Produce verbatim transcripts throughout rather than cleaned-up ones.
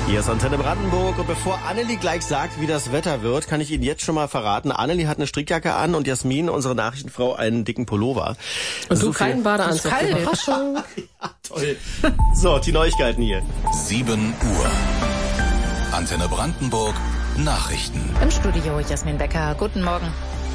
Hier ist Antenne Brandenburg und bevor Annelie gleich sagt, wie das Wetter wird, kann ich Ihnen jetzt schon mal verraten, Annelie hat eine Strickjacke an und Jasmin, unsere Nachrichtenfrau, einen dicken Pullover. Und du keinen Badeanzug. Überraschung. Ja, toll. So, die Neuigkeiten hier. sieben Uhr. Antenne Brandenburg, Nachrichten. Im Studio Jasmin Becker. Guten Morgen.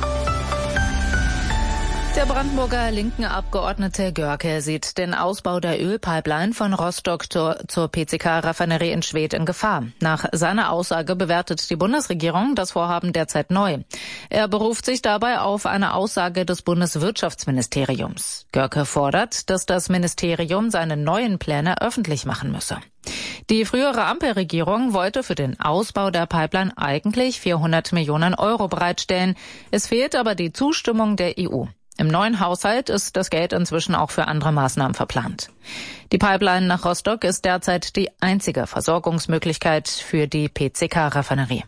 Der Brandenburger linken Abgeordnete Görke sieht den Ausbau der Ölpipeline von Rostock zur, zur P C K-Raffinerie in Schwedt in Gefahr. Nach seiner Aussage bewertet die Bundesregierung das Vorhaben derzeit neu. Er beruft sich dabei auf eine Aussage des Bundeswirtschaftsministeriums. Görke fordert, dass das Ministerium seine neuen Pläne öffentlich machen müsse. Die frühere Ampelregierung wollte für den Ausbau der Pipeline eigentlich vierhundert Millionen Euro bereitstellen. Es fehlt aber die Zustimmung der E U. Im neuen Haushalt ist das Geld inzwischen auch für andere Maßnahmen verplant. Die Pipeline nach Rostock ist derzeit die einzige Versorgungsmöglichkeit für die P C K-Raffinerie.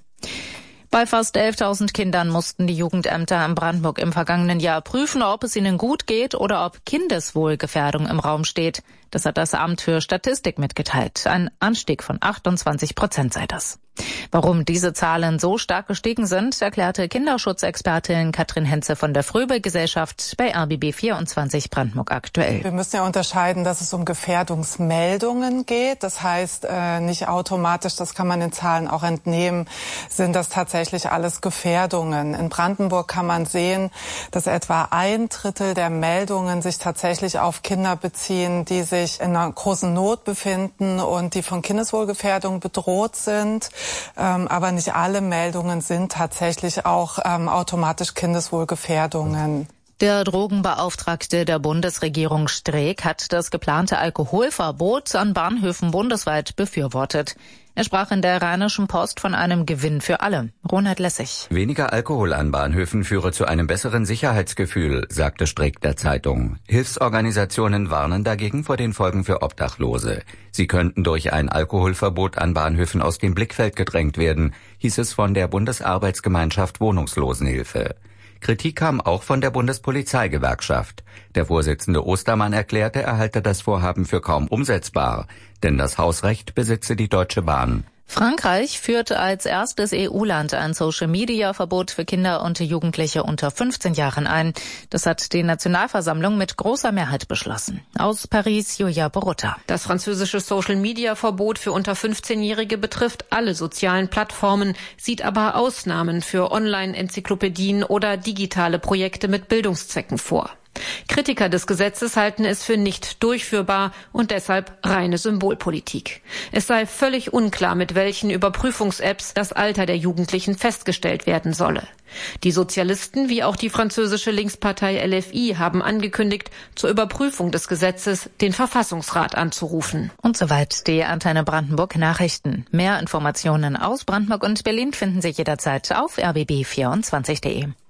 Bei fast elftausend Kindern mussten die Jugendämter in Brandenburg im vergangenen Jahr prüfen, ob es ihnen gut geht oder ob Kindeswohlgefährdung im Raum steht. Das hat das Amt für Statistik mitgeteilt. Ein Anstieg von achtundzwanzig Prozent sei das. Warum diese Zahlen so stark gestiegen sind, erklärte Kinderschutzexpertin Katrin Henze von der Fröbe-Gesellschaft bei R B B vierundzwanzig Brandenburg aktuell. Wir müssen ja unterscheiden, dass es um Gefährdungsmeldungen geht. Das heißt, äh, nicht automatisch, das kann man den Zahlen auch entnehmen, sind das tatsächlich alles Gefährdungen. In Brandenburg kann man sehen, dass etwa ein Drittel der Meldungen sich tatsächlich auf Kinder beziehen, die sich in einer großen Not befinden und die von Kindeswohlgefährdung bedroht sind. Ähm, aber nicht alle Meldungen sind tatsächlich auch ähm, automatisch Kindeswohlgefährdungen. Der Drogenbeauftragte der Bundesregierung Streeck hat das geplante Alkoholverbot an Bahnhöfen bundesweit befürwortet. Er sprach in der Rheinischen Post von einem Gewinn für alle. Ronald Lessig. Weniger Alkohol an Bahnhöfen führe zu einem besseren Sicherheitsgefühl, sagte Streeck der Zeitung. Hilfsorganisationen warnen dagegen vor den Folgen für Obdachlose. Sie könnten durch ein Alkoholverbot an Bahnhöfen aus dem Blickfeld gedrängt werden, hieß es von der Bundesarbeitsgemeinschaft Wohnungslosenhilfe. Kritik kam auch von der Bundespolizeigewerkschaft. Der Vorsitzende Ostermann erklärte, er halte das Vorhaben für kaum umsetzbar, denn das Hausrecht besitze die Deutsche Bahn. Frankreich führte als erstes E U-Land ein Social-Media-Verbot für Kinder und Jugendliche unter fünfzehn Jahren ein. Das hat die Nationalversammlung mit großer Mehrheit beschlossen. Aus Paris, Julia Borutta. Das französische Social-Media-Verbot für unter fünfzehnjährige betrifft alle sozialen Plattformen, sieht aber Ausnahmen für Online-Enzyklopädien oder digitale Projekte mit Bildungszwecken vor. Kritiker des Gesetzes halten es für nicht durchführbar und deshalb reine Symbolpolitik. Es sei völlig unklar, mit welchen Überprüfungs-Apps das Alter der Jugendlichen festgestellt werden solle. Die Sozialisten wie auch die französische Linkspartei L F I haben angekündigt, zur Überprüfung des Gesetzes den Verfassungsrat anzurufen. Und soweit die Antenne Brandenburg Nachrichten. Mehr Informationen aus Brandenburg und Berlin finden Sie jederzeit auf r b b vierundzwanzig punkt d e.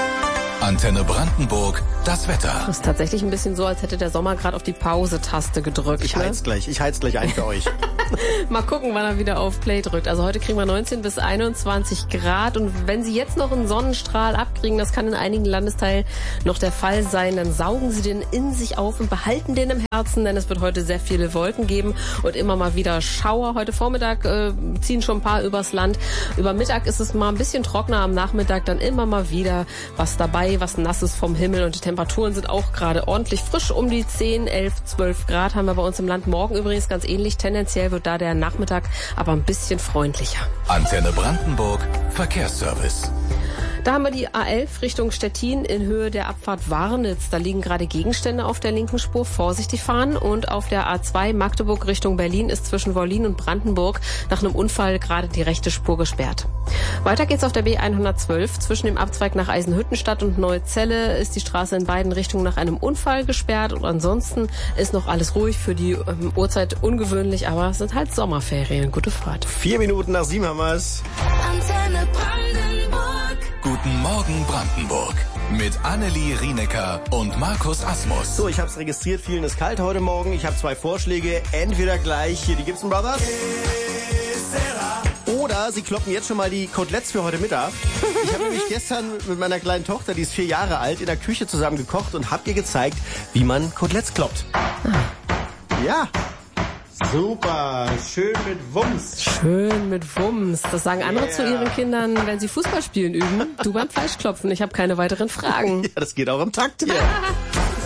Antenne Brandenburg, das Wetter. Das ist tatsächlich ein bisschen so, als hätte der Sommer gerade auf die Pause-Taste gedrückt. Ich ne? heiz gleich, ich heiz gleich ein für euch. Mal gucken, wann er wieder auf Play drückt. Also heute kriegen wir neunzehn bis einundzwanzig Grad. Und wenn Sie jetzt noch einen Sonnenstrahl abkriegen, das kann in einigen Landesteilen noch der Fall sein, dann saugen Sie den in sich auf und behalten den im Herzen, denn es wird heute sehr viele Wolken geben und immer mal wieder Schauer. Heute Vormittag äh, ziehen schon ein paar übers Land. Über Mittag ist es mal ein bisschen trockener, am Nachmittag dann immer mal wieder was dabei, was Nasses vom Himmel. Und die Temperaturen sind auch gerade ordentlich frisch. Um die zehn, elf, zwölf Grad haben wir bei uns im Land. Morgen übrigens ganz ähnlich. Tendenziell wird da der Nachmittag aber ein bisschen freundlicher. Antenne Brandenburg, Verkehrsservice. Da haben wir die A elf Richtung Stettin in Höhe der Abfahrt Warnitz. Da liegen gerade Gegenstände auf der linken Spur. Vorsichtig fahren. Und auf der A zwei Magdeburg Richtung Berlin ist zwischen Wollin und Brandenburg nach einem Unfall gerade die rechte Spur gesperrt. Weiter geht's auf der B hundertzwölf. Zwischen dem Abzweig nach Eisenhüttenstadt und Neuzelle ist die Straße in beiden Richtungen nach einem Unfall gesperrt. Und ansonsten ist noch alles ruhig, für die ähm, Uhrzeit ungewöhnlich, aber es sind halt Sommerferien. Gute Fahrt. Vier Minuten nach sieben haben wir's. Antenne Brandenburg. Guten Morgen Brandenburg. Mit Annelie Rienecker und Markus Asmus. So, ich hab's registriert. Vielen ist kalt heute Morgen. Ich habe zwei Vorschläge. Entweder gleich hier die Gibson Brothers. Oder Sie kloppen jetzt schon mal die Koteletts für heute Mittag. Ich habe nämlich gestern mit meiner kleinen Tochter, die ist vier Jahre alt, in der Küche zusammen gekocht und habe ihr gezeigt, wie man Koteletts kloppt. Ja, Super, schön mit Wumms. Schön mit Wumms. Das sagen andere Yeah. zu ihren Kindern, wenn sie Fußball spielen üben. Du beim Fleischklopfen. Ich habe keine weiteren Fragen. Ja, das geht auch im Takt hier.